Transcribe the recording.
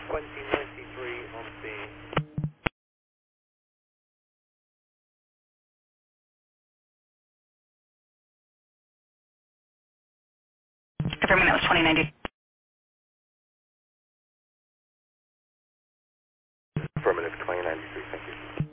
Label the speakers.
Speaker 1: 2093 on scene.
Speaker 2: Confirming that was 2090.
Speaker 1: Affirmative, 2093, thank you.